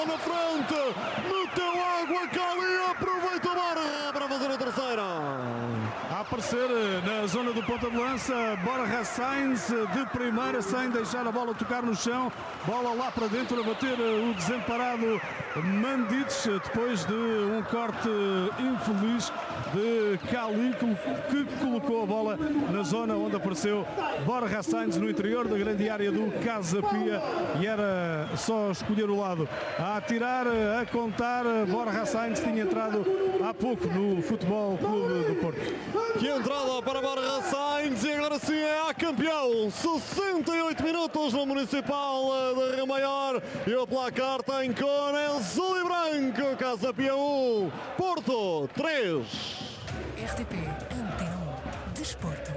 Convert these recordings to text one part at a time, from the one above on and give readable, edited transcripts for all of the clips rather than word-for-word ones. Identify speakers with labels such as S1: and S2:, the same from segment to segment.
S1: Na frente, meteu água, Cali, aproveita a Borja para fazer a terceira.
S2: A aparecer na zona do ponta de lança, Borja Sainz de primeira, sem deixar a bola tocar no chão. Bola lá para dentro a bater o desamparado Mandic, depois de um corte infeliz de Cali, que colocou a bola na zona onde apareceu Borja Sainz no interior da grande área do Casa Pia, e era só escolher o lado. A atirar, a contar, Borja Sainz tinha entrado há pouco no Futebol Clube do Porto.
S1: Que entrada para Borja Sainz, e agora sim é a campeão. 68 minutos no Municipal de Rio Maior, e o placar tem cor, é azul e branco. Casa Pia 1, Porto 3.
S3: RTP Antena 1 Desporto.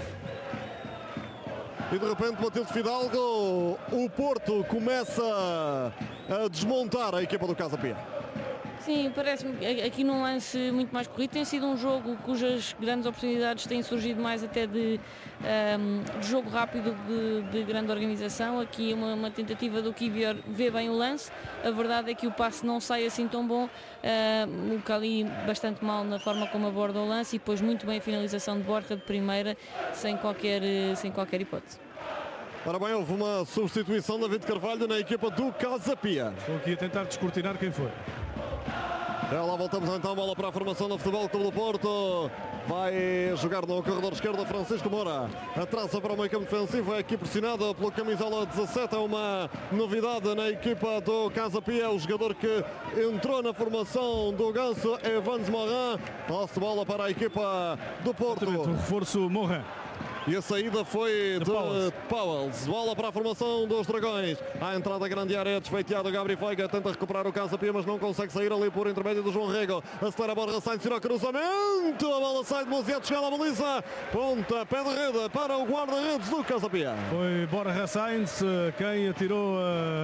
S1: E de repente, Matilde Fidalgo, o Porto começa a desmontar a equipa do Casa Pia.
S4: Sim, parece-me aqui num lance muito mais corrido. Tem sido um jogo cujas grandes oportunidades têm surgido mais até de jogo rápido, de grande organização. Aqui uma tentativa do Kivior, vê bem o lance. A verdade é que o passe não sai assim tão bom. O Cali bastante mal na forma como aborda o lance, e depois muito bem a finalização de Borja de primeira, sem qualquer hipótese.
S1: Ora bem, houve uma substituição de David Carvalho na equipa do Casa Pia.
S2: Estou aqui a tentar descortinar quem foi.
S1: Lá voltamos então, bola para a formação do Futebol Clube do Porto. Vai jogar no corredor esquerdo Francisco Moura. Atrasa para o meio campo defensivo, é aqui pressionado pelo camisola 17. É uma novidade na equipa do Casa Pia. O jogador que entrou na formação do Ganso, Evans Morin. Posse de bola para a equipa do Porto.
S2: O reforço Morin.
S1: E a saída foi de Pauwels. Bola para a formação dos Dragões. À entrada grande área, desfeiteado Gabriel Feiga. Tenta recuperar o Casa Pia, mas não consegue sair ali por intermédio do João Rego. Acelera a Borja Sainz, tira o cruzamento. A bola sai demasiado, chega à baliza. Ponta, pé de rede para o guarda-redes do Casa Pia.
S2: Foi Borja Sainz quem atirou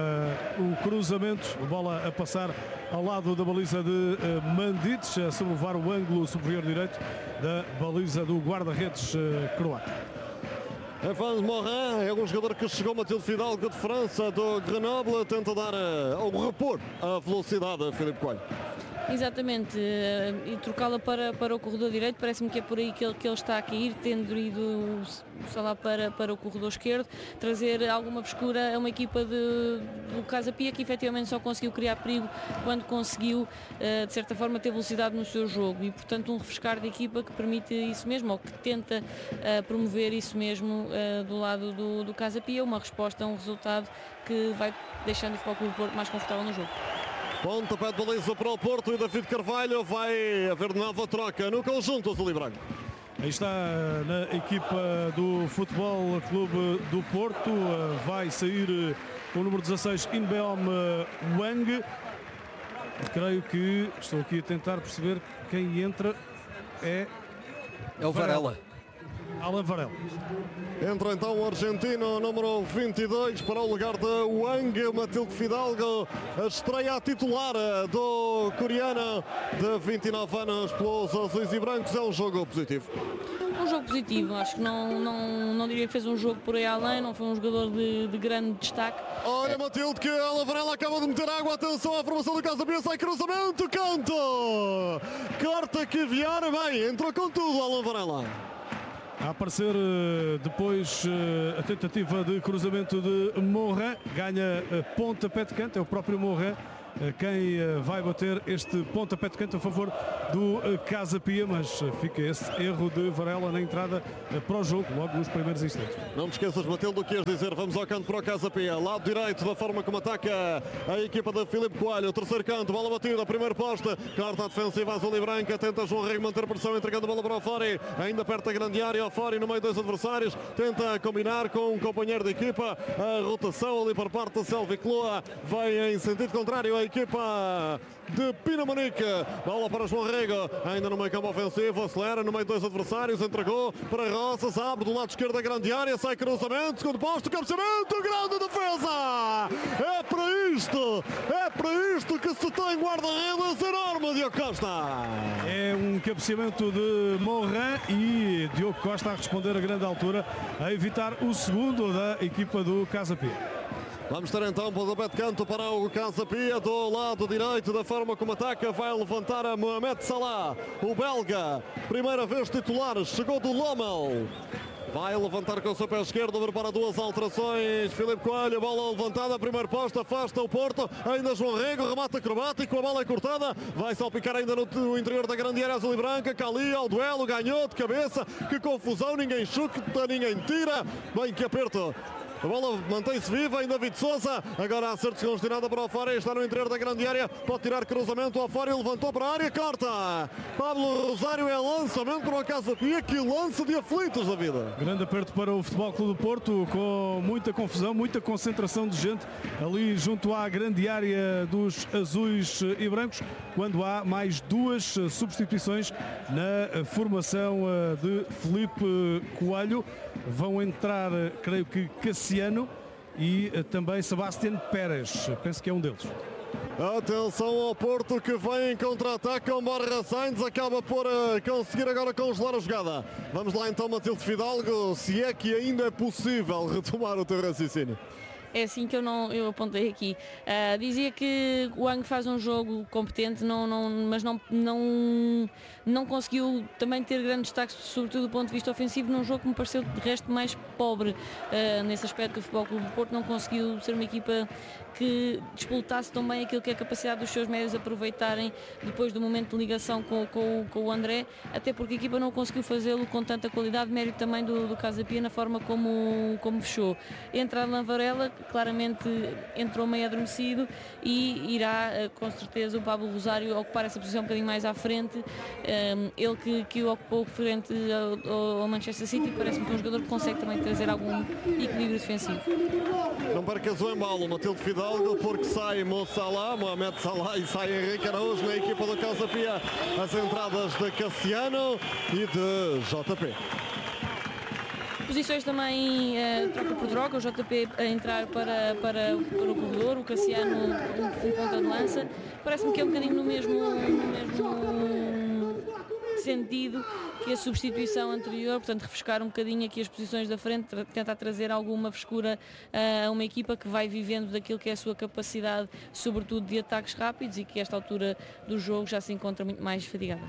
S2: o cruzamento. A bola a passar ao lado da baliza de Mandic, a sobrevoar o ângulo superior direito da baliza do guarda-redes croata.
S1: Evans Morin é um jogador que chegou, Matilde Fidalgo, de França, do Grenoble, tenta dar ou repor a velocidade a Filipe Coelho.
S4: Exatamente, e trocá-la para o corredor direito, parece-me que é por aí que ele está a cair, tendo ido lá para o corredor esquerdo, trazer alguma frescura a uma equipa do Casa Pia, que efetivamente só conseguiu criar perigo quando conseguiu, de certa forma, ter velocidade no seu jogo, e portanto um refrescar de equipa que permite isso mesmo, ou que tenta promover isso mesmo do lado do Casa Pia, uma resposta a um resultado que vai deixando o Futebol Clube do Porto mais confortável no jogo.
S1: Pontapé de baliza para o Porto, e David Carvalho. Vai haver nova troca no conjunto azul e branco.
S2: Aí está na equipa do Futebol Clube do Porto. Vai sair o número 16, Inbeom Wang. Creio que estou aqui a tentar perceber quem entra. É
S5: o Varela.
S2: Alan Varela.
S1: Entra então o argentino número 22 para o lugar de Wang. Matilde Fidalgo, a estreia titular do coreano de 29 anos pelos azuis e brancos. É um jogo positivo.
S4: Um jogo positivo, acho que não diria que fez um jogo por aí além, não foi um jogador de grande destaque.
S1: Olha, Matilde, que Alan Varela acaba de meter água. Atenção à formação do Casa Pia, sai cruzamento, canto, corta que vier bem, entrou com tudo Alan Varela.
S2: A aparecer depois a tentativa de cruzamento de Morin, ganha pontapé de canto, é o próprio Morin quem vai bater este pontapé de canto a favor do Casa Pia, mas fica esse erro de Varela na entrada para o jogo, logo nos primeiros instantes.
S1: Não te esqueças, Matilde, do que ias dizer. Vamos ao canto para o Casa Pia, lado direito, da forma como ataca a equipa de Filipe Coelho. O terceiro canto, bola batida, primeiro poste, carta defensiva azul e branca, tenta João Rego manter pressão, entregando a bola para o Fori, ainda perto da grande área, o Fori no meio dos adversários, tenta combinar com um companheiro de equipa, a rotação ali por parte da Selvi Cloa, vai em sentido contrário a equipa de Pinamanique. Bola para João Rego, ainda no meio campo ofensivo, acelera no meio dos adversários, entregou para Roças, abre do lado esquerdo da grande área, sai cruzamento, segundo posto, cabeceamento, grande defesa! É para isto que se tem guarda-redes enorme, Diogo Costa!
S2: É um cabeceamento de Morin e Diogo Costa a responder a grande altura, a evitar o segundo da equipa do Casa Pia.
S1: Vamos ter então o pontapé de canto para o Casa Pia do lado direito, da forma como ataca, vai levantar a Mohamed Salah, o belga, primeira vez titular, chegou do Lommel. Vai levantar com o seu pé esquerdo, prepara duas alterações. Filipe Coelho, bola levantada, primeiro posto, afasta o Porto. Ainda João Rego, remate acrobático, a bola é cortada. Vai salpicar ainda no interior da grande área azul e branca. Cali ao duelo, ganhou de cabeça. Que confusão, ninguém chuta, ninguém tira. Bem que aperto. A bola mantém-se viva, ainda David Sousa. Agora acerto descongestionada para o Ofária. Está no interior da grande área. Pode tirar cruzamento. O Ofária levantou para a área. Corta. Pablo Rosário é lançamento para o Casa Pia. Que lance de aflitos da vida.
S2: Grande aperto para o Futebol Clube do Porto, com muita confusão, muita concentração de gente ali junto à grande área dos azuis e brancos, quando há mais duas substituições na formação de Filipe Coelho. Vão entrar, creio que Cassiano e também Sebastián Pérez, penso que é um deles.
S1: Atenção ao Porto, que vem em contra-ataque com Borja Sainz, acaba por conseguir agora congelar a jogada. Vamos lá então, Matilde Fidalgo, se é que ainda é possível retomar o teu raciocínio.
S4: É assim que eu apontei aqui. Dizia que o Wang faz um jogo competente, mas não conseguiu também ter grandes destaques, sobretudo do ponto de vista ofensivo, num jogo que me pareceu de resto mais pobre. Nesse aspecto, o Futebol Clube do Porto não conseguiu ser uma equipa que disputasse tão bem aquilo que é a capacidade dos seus médios aproveitarem depois do momento de ligação com o André, até porque a equipa não conseguiu fazê-lo com tanta qualidade, mérito também do Casa Pia na forma como fechou. Entra Alain Varela, claramente entrou meio adormecido, e irá com certeza o Pablo Rosário ocupar essa posição um bocadinho mais à frente. Ele que o ocupou frente ao Manchester City, parece-me que é um jogador que consegue também trazer algum equilíbrio defensivo.
S1: Não percas o embalo, Matilde Fidalgo, porque sai Mohamed Salah e sai Henrique Araújo na equipa do Casa Pia. As entradas de Cassiano e de JP.
S4: Posições também troca por troca, o JP a entrar para o corredor, o Cassiano um ponta de lança. Parece-me que é um bocadinho no mesmo sentido que a substituição anterior, portanto refrescar um bocadinho aqui as posições da frente, tentar trazer alguma frescura a uma equipa que vai vivendo daquilo que é a sua capacidade, sobretudo de ataques rápidos, e que a esta altura do jogo já se encontra muito mais fatigada.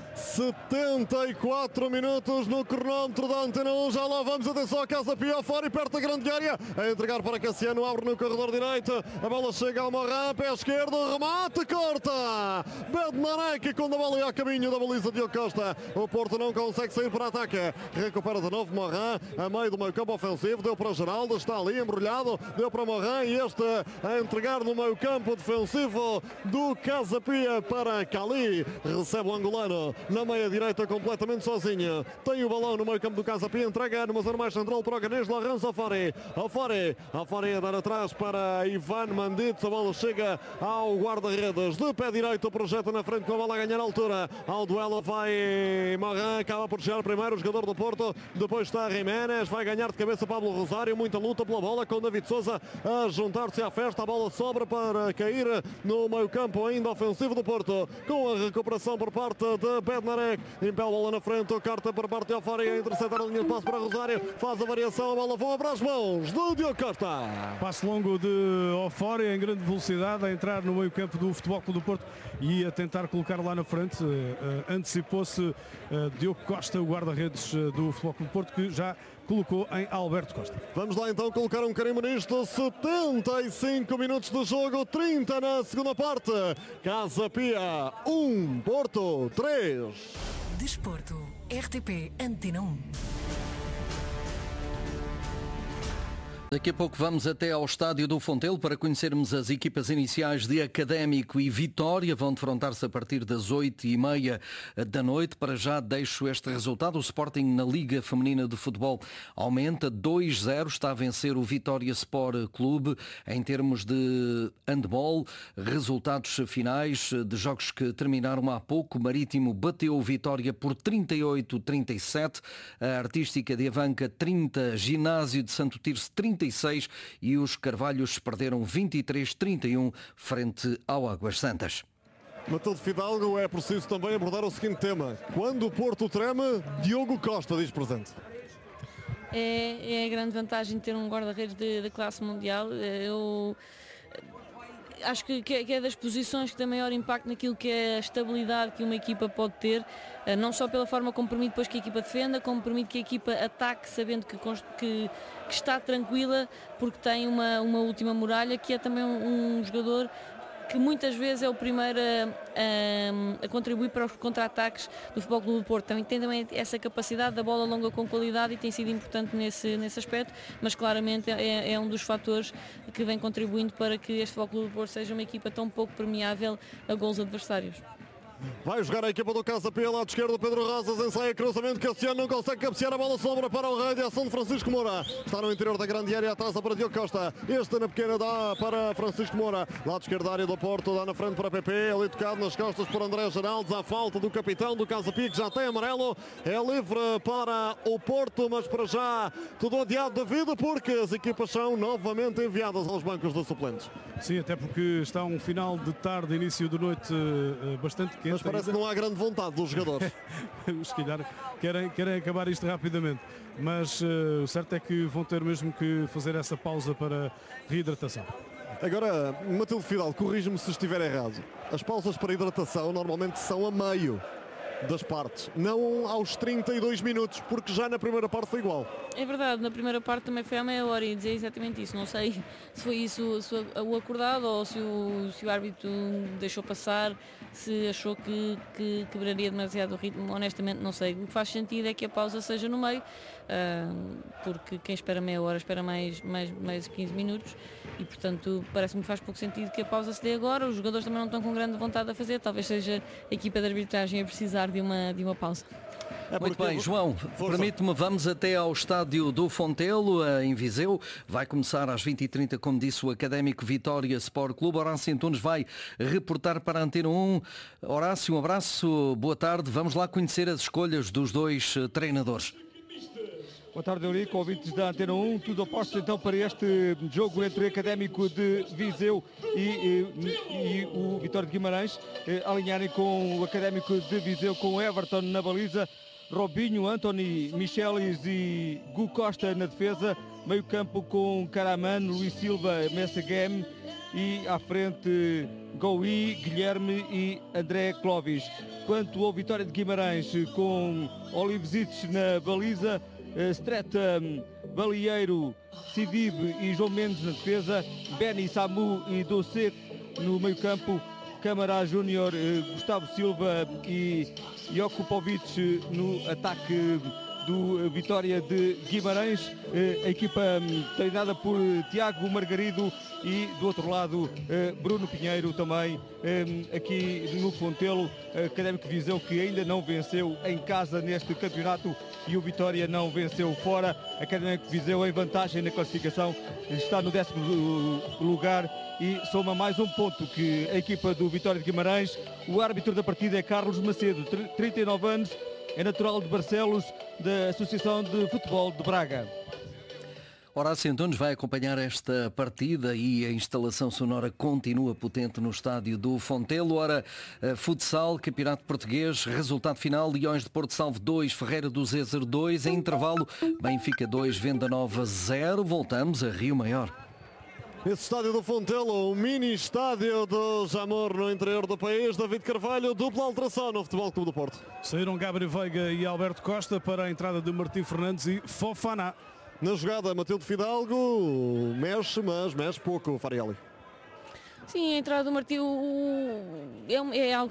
S1: 74 minutos no cronómetro da Antena 1, já lá vamos, atenção a Casa Pia, fora e perto da grande área, a entregar para Cassiano, abre no corredor direito, a bola chega ao Morin, pé esquerdo, remate, corta, Bednarek, quando a bola ia a caminho da baliza de Costa, o Porto não consegue sair para ataque, recupera de novo Morin, a meio do meio campo ofensivo, deu para Geraldo, está ali embrulhado, deu para Morin, e este a entregar no meio campo defensivo do Casa Pia para Cali, recebe o angolano na meia direita completamente sozinho, tem o balão no meio campo do Casa Pia, entrega numa zona mais central para o ganês Laurence Ofária a dar atrás para Ivan Manditz, a bola chega ao guarda-redes de pé direito, projeta na frente com a bola a ganhar a altura, ao duelo vai Morin, acaba por chegar primeiro o jogador do Porto, depois está Jiménez, vai ganhar de cabeça Pablo Rosário, muita luta pela bola com David Sousa a juntar-se à festa, a bola sobra para cair no meio campo ainda ofensivo do Porto, com a recuperação por parte de Bednarek, impele a bola na frente, o carta por parte de Ofária, interceptar a linha de passo para Rosário, faz a variação, a bola voa para as mãos do Diogo Costa.
S2: Passe longo de Ofária em grande velocidade, a entrar no meio campo do Futebol Clube do Porto e a tentar colocar lá na frente. Antecipou-se Diogo Costa, o guarda-redes do Futebol Clube do Porto, que já colocou em Alberto Costa.
S1: Vamos lá então colocar um carimbo nisto. 75 minutos de jogo, 30 na segunda parte. Casa Pia 1, Porto 3.
S3: Desporto, RTP Antena 1.
S5: Daqui a pouco vamos até ao estádio do Fontelo para conhecermos as equipas iniciais de Académico e Vitória. Vão defrontar-se a partir das 8h30 da noite. Para já deixo este resultado. O Sporting na Liga Feminina de Futebol aumenta 2-0. Está a vencer o Vitória Sport Clube. Em termos de handball, resultados finais de jogos que terminaram há pouco. Marítimo bateu o Vitória por 38-37. A Artística de Avanca 30. Ginásio de Santo Tirso 36 e os Carvalhos perderam 23-31 frente ao Águas Santas.
S1: Matilde Fidalgo, é preciso também abordar o seguinte tema. Quando o Porto treme, Diogo Costa diz presente.
S4: é a grande vantagem de ter um guarda-redes de classe mundial. Eu acho que é das posições que tem maior impacto naquilo que é a estabilidade que uma equipa pode ter, não só pela forma como permite depois que a equipa defenda, como permite que a equipa ataque sabendo que está tranquila porque tem uma última muralha, que é também um jogador que muitas vezes é o primeiro a contribuir para os contra-ataques do Futebol Clube do Porto. Tem também essa capacidade da bola longa com qualidade e tem sido importante nesse aspecto, mas claramente é um dos fatores que vem contribuindo para que este Futebol Clube do Porto seja uma equipa tão pouco permeável a gols adversários.
S1: Vai jogar a equipa do Casa Pia, lado esquerdo, Pedro Rosas, ensaia cruzamento, Cassiano não consegue cabecear, a bola sobra para o rei de ação de Francisco Moura. Está no interior da grande área, atrasa para Diogo Costa. Este na pequena dá para Francisco Moura. Lado esquerdo da área do Porto, dá na frente para PP, ali tocado nas costas por André Geraldes, à falta do capitão do Casa Pia, que já tem amarelo. É livre para o Porto, mas para já tudo adiado da vida, porque as equipas são novamente enviadas aos bancos de suplentes.
S2: Sim, até porque está um final de tarde, início de noite bastante quente.
S1: Mas parece que não há grande vontade dos jogadores.
S2: Se calhar querem acabar isto rapidamente. Mas o certo é que vão ter mesmo que fazer essa pausa para reidratação.
S1: Agora, Matilde Fidalgo, corrige-me se estiver errado. As pausas para hidratação normalmente são a meio das partes, não aos 32 minutos, porque já na primeira parte foi igual.
S4: É verdade, na primeira parte também foi à meia hora e dizer exatamente isso. Não sei se foi isso o acordado ou se o árbitro deixou passar, se achou que quebraria demasiado o ritmo. Honestamente não sei. O que faz sentido é que a pausa seja no meio, porque quem espera meia hora espera mais 15 minutos e portanto parece-me que faz pouco sentido que a pausa se dê agora. Os jogadores também não estão com grande vontade de fazer, talvez seja a equipa de arbitragem a precisar de uma pausa.
S5: Muito bem, João, permite-me, vamos até ao estádio do Fontelo, em Viseu. Vai começar às 20h30, como disse o Académico Vitória Sport Clube. Horácio Antunes vai reportar para a Antena 1. Horácio, um abraço, boa tarde. Vamos lá conhecer as escolhas dos dois treinadores.
S6: Boa tarde, Eurico, ouvintes da Antena 1. Tudo aposto então para este jogo entre Académico de Viseu e o Vitória de Guimarães, alinharem com o Académico de Viseu com Everton na baliza, Robinho, Anthony, Michelis e Gu Costa na defesa, meio campo com Karaman, Luís Silva, Messagem e à frente Goui, Guilherme e André Clovis. Quanto ao Vitória de Guimarães, com Olivesites na baliza, Streta, Balieiro, Sidib e João Mendes na defesa, Beni, Samu e Docet no meio campo, Câmara Júnior, Gustavo Silva e Jokupovic no ataque do Vitória de Guimarães, a equipa treinada por Tiago Margarido e do outro lado Bruno Pinheiro também aqui no Fontelo. Académico Viseu que ainda não venceu em casa neste campeonato e o Vitória não venceu fora. Académico Viseu em vantagem na classificação, está no 10º lugar e soma mais um ponto que a equipa do Vitória de Guimarães. O árbitro da partida é Carlos Macedo, 39 anos, é natural de Barcelos, da Associação de Futebol de Braga.
S5: Horácio Antunes vai acompanhar esta partida e a instalação sonora continua potente no estádio do Fontelo. Ora, futsal, campeonato português, resultado final, Leões de Porto Salvo 2, Ferreira do Zezer 2, em intervalo, Benfica 2, Venda Nova 0. Voltamos a Rio Maior.
S1: Esse estádio do Fontelo, o mini estádio do Jamor no interior do país. David Carvalho, dupla alteração no Futebol Clube do Porto.
S2: Saíram Gabriel Veiga e Alberto Costa para a entrada de Martim Fernandes e Fofana.
S1: Na jogada, Matilde Fidalgo mexe, mas mexe pouco, Farioli.
S4: Sim, a entrada do Martim é algo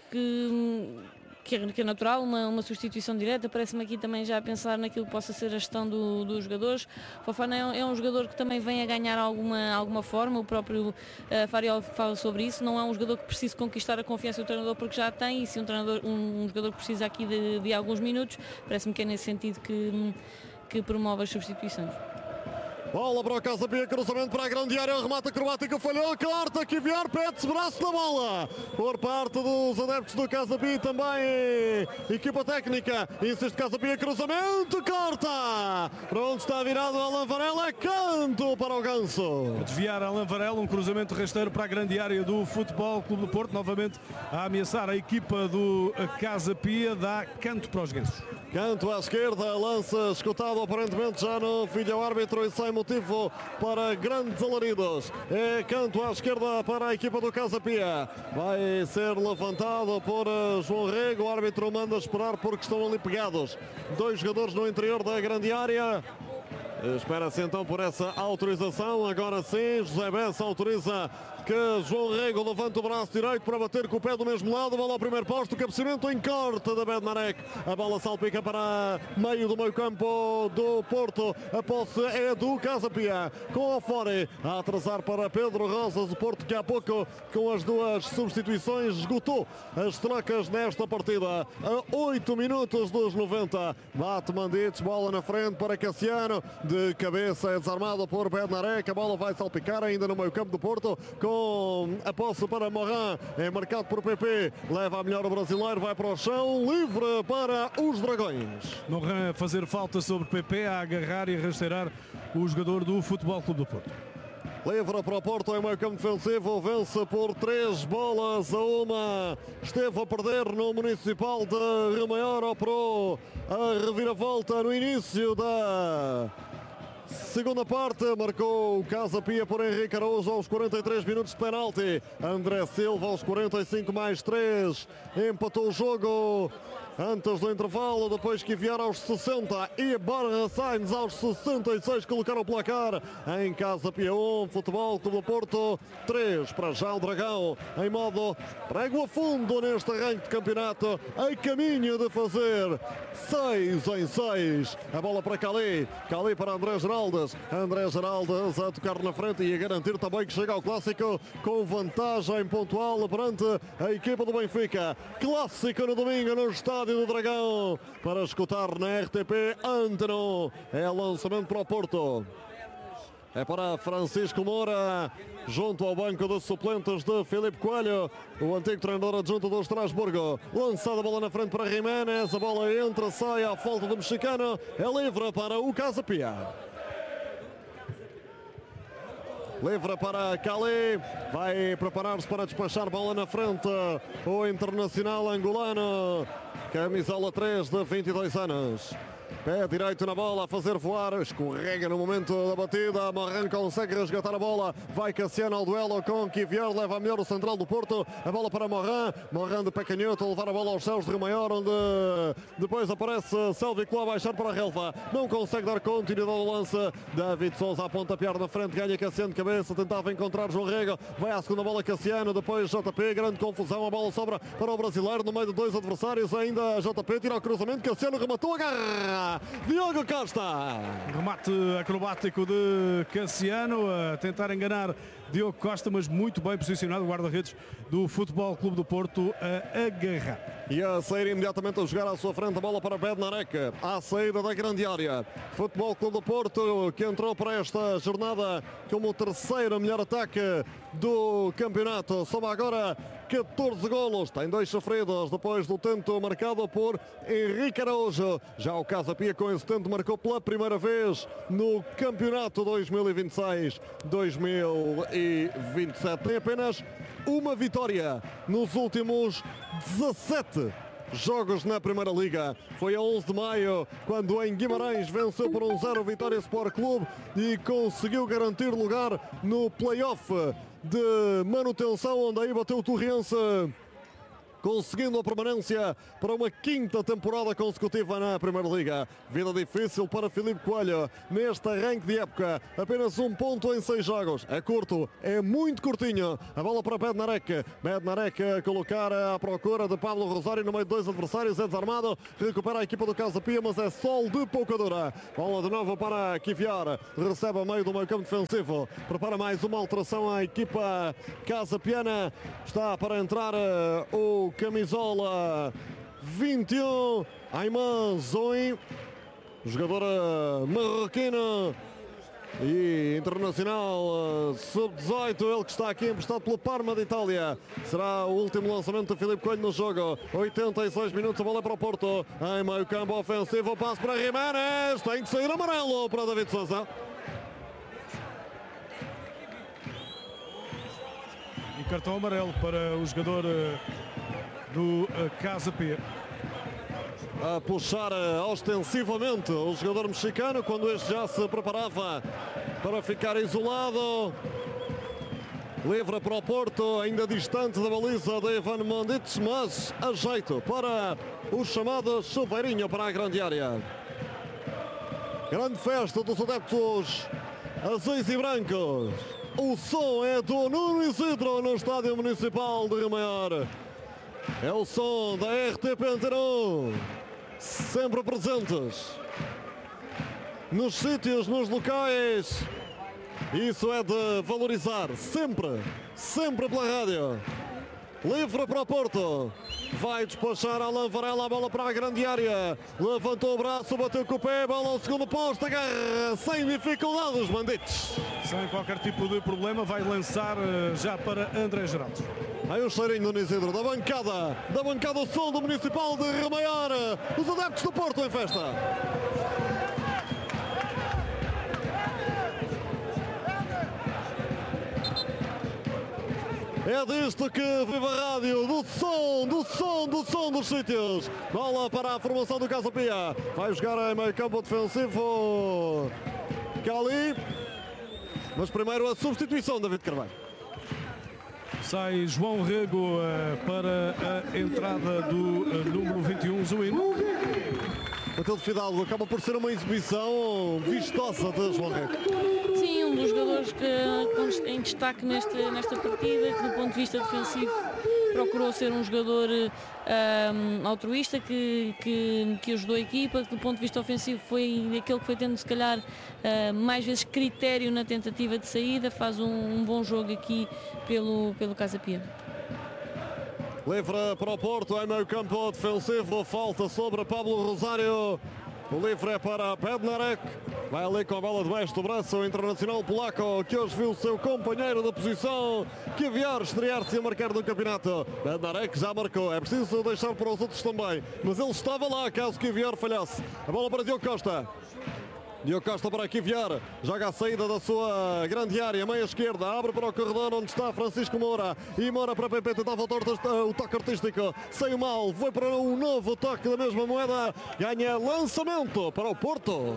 S4: que é natural, uma substituição direta. Parece-me aqui também já a pensar naquilo que possa ser a gestão dos jogadores. Fofana é um jogador que também vem a ganhar alguma forma, o próprio Fariol fala sobre isso. Não é um jogador que precisa conquistar a confiança do treinador porque já a tem, e se um jogador que precisa aqui de alguns minutos, parece-me que é nesse sentido que promove as substituições.
S1: Bola para o Casa Pia, cruzamento para a grande área, remata acrobática, falhou, corta, aqui Viar, pede-se braço na bola, por parte dos adeptos do Casa Pia também, equipa técnica, insiste Casa Pia, cruzamento, corta, para onde está virado Alan Varela, canto para o Ganso.
S2: A desviar Alan Varela, um cruzamento rasteiro para a grande área do Futebol Clube do Porto, novamente a ameaçar a equipa do Casa Pia, dá canto para os Gansos.
S1: Canto à esquerda, lança escutado aparentemente já no vídeo árbitro e sem motivo para grandes alaridos. É canto à esquerda para a equipa do Casa Pia. Vai ser levantado por João Rego. O árbitro manda esperar porque estão ali pegados. 2 jogadores no interior da grande área. Espera-se então por essa autorização. Agora sim, José Bessa autoriza que João Rego levante o braço direito para bater com o pé do mesmo lado. Bola ao primeiro posto, cabeceamento em corte da Bednarek. A bola salpica para meio do meio campo do Porto. A posse é do Casa Pia, com o Fore a atrasar para Pedro Rosas. O Porto que há pouco, com as 2 substituições, esgotou as trocas nesta partida. A 8 minutos dos 90. Bate Mandites, bola na frente para Cassiano. De cabeça é desarmado por Bednarek. A bola vai salpicar ainda no meio campo do Porto, com a posse para Morin, é marcado por PP, leva a melhor o brasileiro, vai para o chão, livre para os Dragões.
S2: Morin a fazer falta sobre PP, a agarrar e a rasteirar o jogador do Futebol Clube do Porto.
S1: Livre para o Porto em meio campo defensivo, vence por 3-1. Esteve a perder no Municipal de Rio Maior, operou a reviravolta no início da segunda parte, marcou o Casa Pia por Henrique Araújo aos 43 minutos de penalti. André Silva aos 45 mais 3 empatou o jogo antes do intervalo, depois que Vier aos 60 e Borja Sainz aos 66 colocaram o placar em Casa Pia 1, Futebol Clube do Porto 3. Para já o Dragão em modo prego a fundo neste arranque de campeonato, a caminho de fazer 6-6. A bola para Cali para André Geraldes a tocar na frente e a garantir também que chega ao clássico com vantagem pontual perante a equipa do Benfica. Clássico no domingo no estádio do Dragão, para escutar na RTP Antena. É lançamento para o Porto. É para Francisco Moura, junto ao banco de suplentes de Filipe Coelho, o antigo treinador adjunto do Estrasburgo. Lançada a bola na frente para Jiménez, a bola entra, sai à falta do mexicano, é livre para o Casa Pia. Livre para Cali, vai preparar-se para despachar bola na frente o internacional angolano, camisola 3 de 22 anos. Pé direito na bola a fazer voar, escorrega no momento da batida, Morin consegue resgatar a bola, vai Cassiano ao duelo com Kivier, leva a melhor o central do Porto, a bola para Morin de pé canhoto, a levar a bola aos céus de Rio Maior, onde depois aparece Selvico a baixar para a relva, não consegue dar continuidade ao lance. David Souza a pontapear na frente, ganha Cassiano de cabeça, tentava encontrar João Rego, vai à segunda bola Cassiano, depois JP, grande confusão, a bola sobra para o brasileiro no meio de 2 adversários, ainda JP tira o cruzamento, Cassiano rematou, agarra Diogo Costa.
S2: Remate acrobático de Cassiano a tentar enganar Diogo Costa, mas muito bem posicionado o guarda-redes do Futebol Clube do Porto a agarrar.
S1: E a sair imediatamente a jogar à sua frente a bola para Bednarek, à saída da grande área. Futebol Clube do Porto que entrou para esta jornada como o terceiro melhor ataque do campeonato. Soma agora 14 golos, tem 2 sofridos depois do tento marcado por Henrique Araújo. Já o Casa Pia com esse tento marcou pela primeira vez no campeonato 2026-2027. Tem apenas uma vitória nos últimos 17 jogos na Primeira Liga. Foi a 11 de maio, quando em Guimarães venceu por 1-0 o Vitória Sport Clube e conseguiu garantir lugar no play-off de manutenção, onde aí bateu o Torrense, conseguindo a permanência para uma 5ª temporada consecutiva na Primeira Liga. Vida difícil para Filipe Coelho neste arranque de época. Apenas 1 ponto em 6 jogos. É curto, é muito curtinho. A bola para Bednarek. Bednarek a colocar à procura de Pablo Rosário no meio de 2 adversários. É desarmado. Recupera a equipa do Casa Pia, mas é sol de pouca dura. Bola de novo para Kiviar. Recebe a meio do meio campo defensivo. Prepara mais uma alteração à equipa Casa Piana. Está para entrar o camisola 21, Ayman Zoin, jogador marroquino e internacional sub-18, ele que está aqui emprestado pelo Parma de Itália. Será o último lançamento de Filipe Coelho no jogo. 86 minutos, a bola para o Porto, em meio campo ofensivo, passo para Jiménez, tem que sair amarelo para David Souza.
S2: E cartão amarelo para o jogador do Casa Pia.
S1: a puxar ostensivamente o jogador mexicano quando este já se preparava para ficar isolado. Livre para o Porto, ainda distante da baliza de Ivan Mandic, mas a jeito para o chamado chuveirinho para a grande área. Grande festa dos adeptos azuis e brancos. O som é do Nuno Isidro no Estádio Municipal de Rio Maior. É o som da RTP Antena 1, sempre presentes nos sítios, nos locais. Isso é de valorizar, sempre, sempre pela rádio. Livre para o Porto. Vai despachar Alan Varela, a bola para a grande área. Levantou o braço, bateu com o pé, bola ao segundo posto, agarra sem dificuldades, Mandic.
S2: Sem qualquer tipo de problema, vai lançar já para André Geraldo.
S1: Aí o cheirinho do Isidro, da bancada o som do Municipal de Rio Maior. Os adeptos do Porto em festa. É disto que vive a rádio, do som dos sítios. Bola para a formação do Casa Pia. Vai jogar em meio campo defensivo Cali. Mas primeiro a substituição de David Carvalho.
S2: Sai João Rego para a entrada do número 21, Zuino.
S1: Matilde Fidalgo, acaba por ser uma exibição vistosa de João Rego.
S4: Sim, um dos jogadores que em destaque nesta partida, que do ponto de vista defensivo procurou ser um jogador altruísta que ajudou a equipa, que do ponto de vista ofensivo foi aquele que foi tendo se calhar mais vezes critério na tentativa de saída. Faz um bom jogo aqui pelo Casa Pia.
S1: Livre para o Porto, em meio campo defensivo, falta sobre Pablo Rosário. O livre é para Bednarek. Vai ali com a bola debaixo do braço o internacional polaco, que hoje viu o seu companheiro de posição, Kivior, estrear-se a marcar no campeonato. Bednarek já marcou, é preciso deixar para os outros também, mas ele estava lá caso Kivior falhasse. A bola para Diogo Costa. Diogo Costa para Kivior, joga a saída da sua grande área, meia esquerda, abre para o corredor onde está Francisco Moura, e Moura para PP, tentava o toque artístico, saiu mal, foi para um novo toque da mesma moeda, ganha lançamento para o Porto.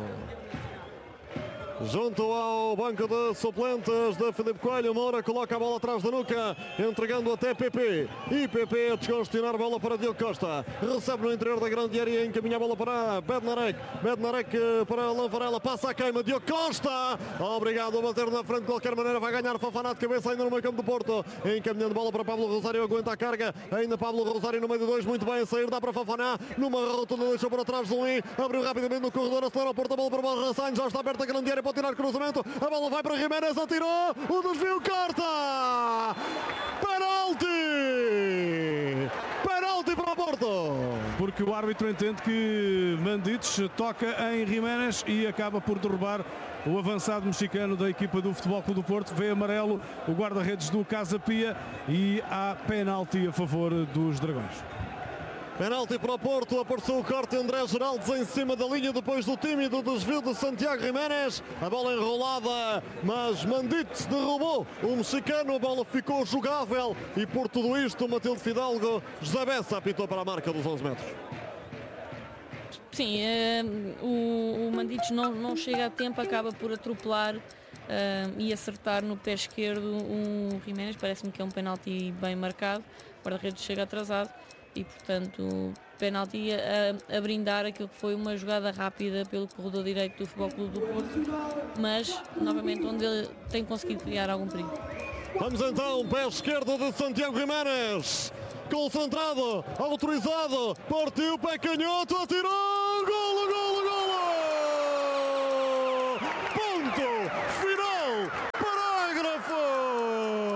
S1: Junto ao banco de suplentes de Filipe Coelho, Moura coloca a bola atrás da nuca, entregando até PP. E PP a descongestionar a bola para Diogo Costa. Recebe no interior da grande área, encaminha a bola para Bednarek. Bednarek para Alan Varela, passa a queima. Diogo Costa, obrigado a bater na frente de qualquer maneira. Vai ganhar Fofana de cabeça ainda no meio campo do Porto. Encaminhando a bola para Pablo Rosário, aguenta a carga. Ainda Pablo Rosário no meio de dois, muito bem a sair. Dá para Fofana, numa rotunda deixou para trás Zulim. Abriu rapidamente no corredor, acelera o Porto, a bola para Borja Sainz. Já está perto da grande área. Tirar cruzamento, a bola vai para Jiménez, atirou, o desvio corta, penalti para o Porto.
S2: Porque o árbitro entende que Mandic toca em Jiménez e acaba por derrubar o avançado mexicano da equipa do Futebol Clube do Porto. Vê amarelo o guarda-redes do Casa Pia e há penalti a favor dos Dragões.
S1: Penalti para o Porto, apareceu o corte de André Geraldes em cima da linha depois do tímido desvio de Santiago Jiménez. A bola enrolada, mas Mandic derrubou o mexicano, a bola ficou jogável e por tudo isto Matilde Fidalgo, José Bessa apitou para a marca dos 11 metros.
S4: Sim, o Mandic não chega a tempo, acaba por atropelar e acertar no pé esquerdo um Jiménez. Parece-me que é um penalti bem marcado, o guarda-redes chega atrasado. E portanto penalti a brindar aquilo que foi uma jogada rápida pelo corredor direito do Futebol Clube do Porto, mas novamente onde ele tem conseguido criar algum perigo.
S1: Vamos então, pé esquerdo de Santiago Jiménez, concentrado, autorizado, partiu, pé canhoto, atirou!